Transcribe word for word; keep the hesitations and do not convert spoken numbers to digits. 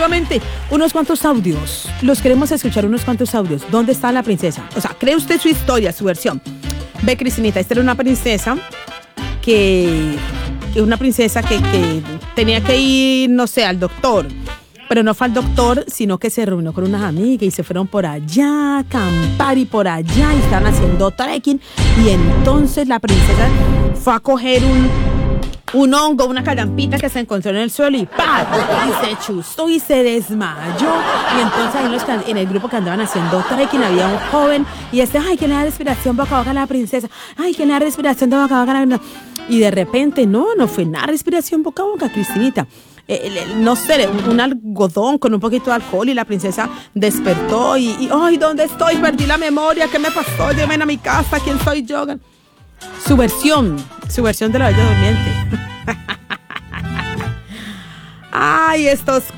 definitivamente, unos cuantos audios. Los queremos escuchar, unos cuantos audios. ¿Dónde está la princesa? O sea, cree usted su historia, su versión. Ve, Cristinita, esta era una princesa que... Una princesa que, que tenía que ir, no sé, al doctor. Pero no fue al doctor, sino que se reunió con unas amigas y se fueron por allá a acampar y por allá y estaban haciendo trekking. Y entonces la princesa fue a coger un, un hongo, una calampita que se encontró en el suelo y ¡pam! Y se chuzó y se desmayó. Y entonces ahí en, los, en el grupo que andaban haciendo trekking había un joven y este, ¡ay, que le da respiración boca a boca a la princesa! ¡Ay, que le da respiración de boca a boca a la... Y de repente, no, no fue nada respiración boca a boca, Cristinita. Eh, no sé, un, un algodón con un poquito de alcohol y la princesa despertó y, y ¡ay, ¿dónde estoy? Perdí la memoria, ¿qué me pasó? Llévenme a mi casa, ¿quién soy yo? Su versión, su versión de la Bella Durmiente. Ay, estos